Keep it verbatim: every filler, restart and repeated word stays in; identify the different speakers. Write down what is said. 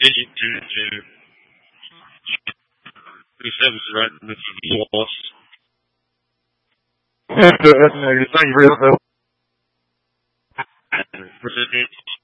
Speaker 1: vision to to do services right in the loss.
Speaker 2: That's, that's negative. Thank you very much.
Speaker 1: President